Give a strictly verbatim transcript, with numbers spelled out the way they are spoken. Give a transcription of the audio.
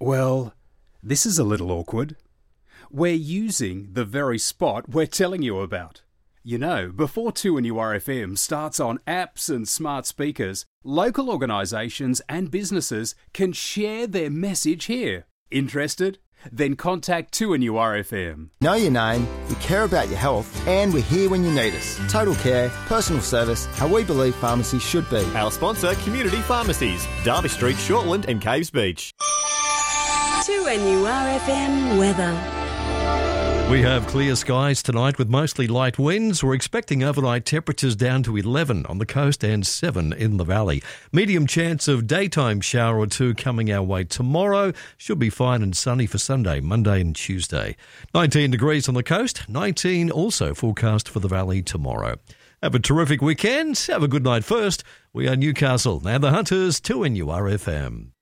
Well, this is a little awkward. We're using the very spot we're telling you about. You know, before two N U R F M starts on apps and smart speakers, local organisations and businesses can share their message here. Interested? Then contact two N U R F M. Know your name, we care about your health, and we're here when you need us. Total care, personal service, how we believe pharmacies should be. Our sponsor, Community Pharmacies, Derby Street, Shortland and Caves Beach. two N U R F M weather. We have clear skies tonight with mostly light winds. We're expecting overnight temperatures down to eleven on the coast and seven in the valley. Medium chance of daytime shower or two coming our way tomorrow. Should be fine and sunny for Sunday, Monday and Tuesday. nineteen degrees on the coast, nineteen also forecast for the valley tomorrow. Have a terrific weekend. Have a good night first. We are Newcastle and the Hunters, two N U R F M.